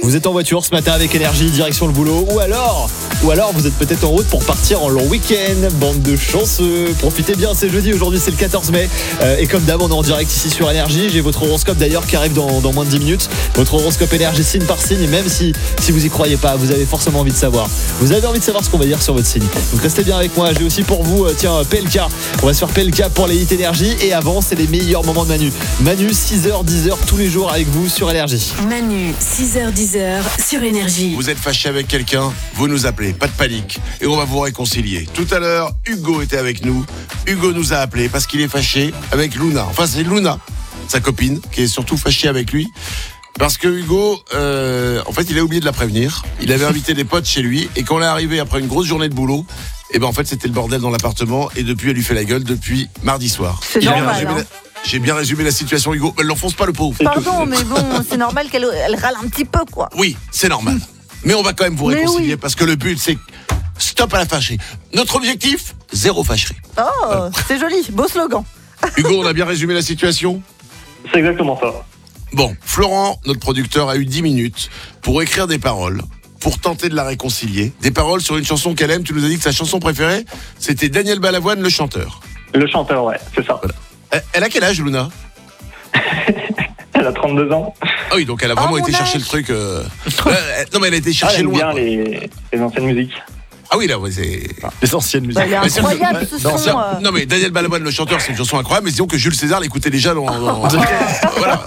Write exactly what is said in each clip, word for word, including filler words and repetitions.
Vous êtes en voiture ce matin avec énergie, direction le boulot, ou alors, ou alors vous êtes peut-être en route pour partir en long week-end. Bande de chanceux, profitez bien, c'est jeudi, aujourd'hui c'est le quatorze mai. Euh, et comme d'hab, on est en direct ici sur Énergie. J'ai votre horoscope d'ailleurs qui arrive dans, dans moins de dix minutes. Votre horoscope Énergie signe par signe, et même si, si vous y croyez pas, vous avez forcément envie de savoir. Vous avez envie de savoir ce qu'on va dire sur votre signe. Donc restez bien avec moi, j'ai aussi pour vous, euh, tiens, P L K. On va se faire P L K pour les hits Énergie. Et avant, c'est les meilleurs moments de Manu. Manu, six heures, dix heures, tous les jours avec vous sur Énergie. Manu, six heures, dix heures sur Énergie. Vous êtes fâché avec quelqu'un, vous nous appelez, pas de panique. Et on va vous réconcilier. Tout à l'heure, Hugo était avec nous. Hugo nous a appelé parce qu'il est fâché avec Luna. Enfin, c'est Luna, sa copine, qui est surtout fâchée avec lui. Parce que Hugo, euh, en fait, il a oublié de la prévenir. Il avait invité des potes chez lui. Et quand on est arrivé après une grosse journée de boulot, et ben en fait, c'était le bordel dans l'appartement. Et depuis, elle lui fait la gueule depuis mardi soir. C'est J'ai bien normal, résumé hein. la- J'ai bien résumé la situation, Hugo. Elle l'enfonce pas le pauvre. Pardon, mais bon, c'est normal qu'elle elle râle un petit peu, quoi. Oui, c'est normal. Mais on va quand même vous Mais réconcilier oui. parce que le but, c'est stop à la fâcherie. Notre objectif, zéro fâcherie. Oh, c'est joli, beau slogan. Hugo, on a bien résumé la situation ? C'est exactement ça. Bon, Florent, notre producteur, a eu dix minutes pour écrire des paroles, pour tenter de la réconcilier. Des paroles sur une chanson qu'elle aime. Tu nous as dit que sa chanson préférée, c'était Daniel Balavoine, le chanteur. Le chanteur, ouais, c'est ça. Elle- Elle a quel âge, Luna ? Elle a trente-deux ans. Ah oui, donc elle a vraiment Oh, été mon chercher âge. le truc. euh, euh, non, mais elle a été Ah, chercher elle aime loin. bien quoi. les, les anciennes musiques. Ah oui, là, ouais, c'est. Les anciennes musiques. Bah, il est Mais c'est- incroyable ce Non, son. ça- euh. non, mais Daniel Balavoine, le chanteur, c'est une chanson incroyable, mais disons que Jules César l'écoutait déjà dans. dans- Voilà.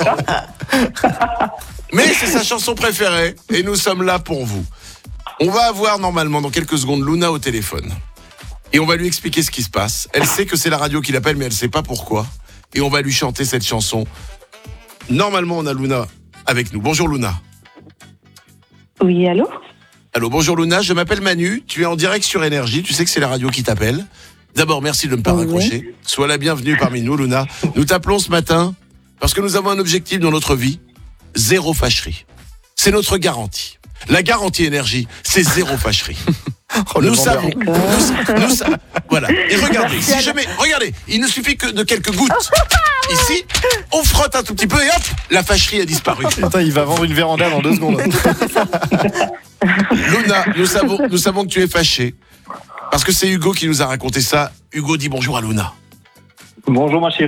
Mais c'est sa chanson préférée, et nous sommes là pour vous. On va avoir normalement dans quelques secondes Luna au téléphone. Et on va lui expliquer ce qui se passe. Elle sait que c'est la radio qui l'appelle, mais elle sait pas pourquoi. Et on va lui chanter cette chanson. Normalement, on a Luna avec nous. Bonjour Luna. Oui, allô? Allô, bonjour Luna, je m'appelle Manu, tu es en direct sur Énergie, tu sais que c'est la radio qui t'appelle. D'abord, merci de ne me pas Oui. raccrocher. Sois la bienvenue parmi nous, Luna. Nous t'appelons ce matin parce que nous avons un objectif dans notre vie, zéro fâcherie. C'est notre garantie. La garantie Énergie, c'est zéro fâcherie. Oh, le nous vendeur. savons, nous, nous sa- voilà. Et regardez, si jamais, regardez, il ne suffit que de quelques gouttes. Ici, on frotte un tout petit peu et hop, la fâcherie a disparu. Putain, il va vendre une véranda dans deux secondes. Luna, nous savons, nous savons que tu es fâché. Parce que c'est Hugo qui nous a raconté ça. Hugo dit bonjour à Luna. Bonjour ma chérie.